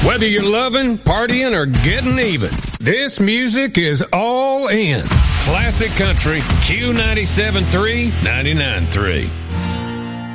Whether you're loving, partying, or getting even, this music is all in. Classic Country, Q97.3, 99.3.